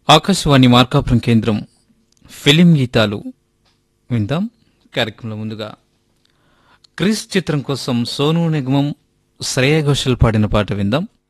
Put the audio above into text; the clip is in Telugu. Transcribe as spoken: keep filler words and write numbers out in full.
ఆకాశవాణి మార్కాపురం కేంద్రం ఫిలిం గీతాలు విందాం. కార్యక్రమంలో ముందుగా క్రిస్ చిత్రం కోసం సోనూ నిగమం, శ్రేయా ఘోషల్ పాడిన పాట విందాం.